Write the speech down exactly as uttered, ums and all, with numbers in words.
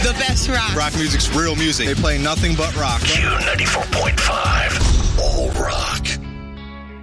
The best rock. Rock music's real music. They play nothing but rock. Q ninety-four point five.